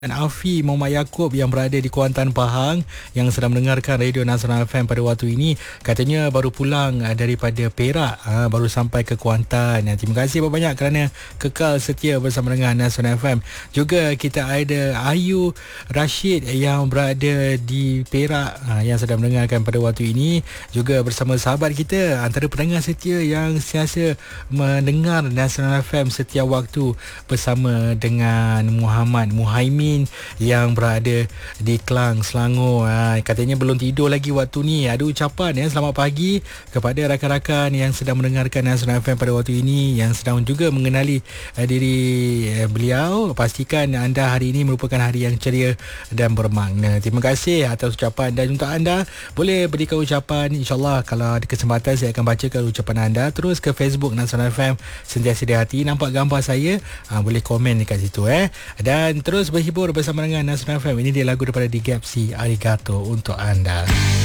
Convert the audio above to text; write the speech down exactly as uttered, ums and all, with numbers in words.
Dan Afi Muhammad Yaakob yang berada di Kuantan, Pahang, yang sedang mendengarkan Radio Nasional F M pada waktu ini, katanya baru pulang uh, daripada Perak, uh, baru sampai ke Kuantan. Uh, terima kasih banyak kerana kekal setia bersama dengan Nasional F M. Juga kita ada Ayu Rashid yang berada di Perak, uh, yang sedang mendengarkan pada waktu ini, juga bersama sahabat kita antara pendengar setia yang sentiasa mendengar Nasional F M setiap waktu, bersama dengan Muhammad Muhaimin yang berada di Klang, Selangor. Ha, katanya belum tidur lagi waktu ni. Ada ucapan ya, selamat pagi kepada rakan-rakan yang sedang mendengarkan Nasional F M pada waktu ini, yang sedang juga mengenali uh, diri uh, beliau. Pastikan anda hari ini merupakan hari yang ceria dan bermakna. Terima kasih atas ucapan, dan untuk anda boleh berikan ucapan. InsyaAllah kalau ada kesempatan saya akan bacakan ucapan anda. Terus ke Facebook Nasional F M, sentiasa di hati, nampak gambar saya, ha, boleh komen dekat situ eh. Dan terus berhibur bersama dengan Nasional F M. Ini dia lagu daripada The Gapsi, Arigato untuk anda.